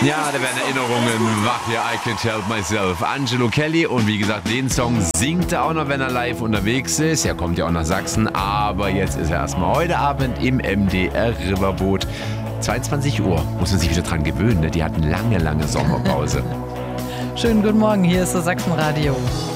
Ja, da werden Erinnerungen wach hier, I Can't Help Myself. Angelo Kelly, und wie gesagt, den Song singt er auch noch, wenn er live unterwegs ist. Er kommt ja auch nach Sachsen, aber jetzt ist er erstmal heute Abend im MDR Riverboot. 22 Uhr, muss man sich wieder dran gewöhnen, ne? Die hatten lange Sommerpause. Schönen guten Morgen, hier ist das Sachsenradio.